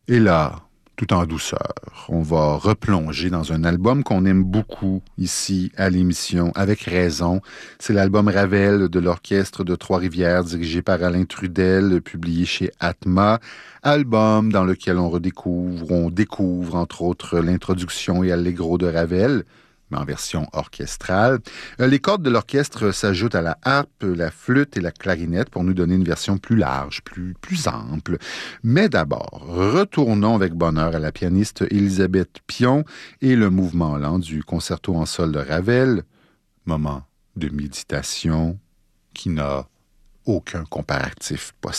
Et là, tout en douceur, on va replonger dans un album qu'on aime beaucoup ici à l'émission, avec raison. C'est l'album Ravel de l'Orchestre de Trois-Rivières, dirigé par Alain Trudel, publié chez Atma. Album dans lequel on découvre entre autres l'introduction et allegro de Ravel, mais en version orchestrale. Les cordes de l'orchestre s'ajoutent à la harpe, la flûte et la clarinette pour nous donner une version plus large, plus ample. Mais d'abord, retournons avec bonheur à la pianiste Élisabeth Pion et le mouvement lent du concerto en sol de Ravel, moment de méditation qui n'a aucun comparatif possible.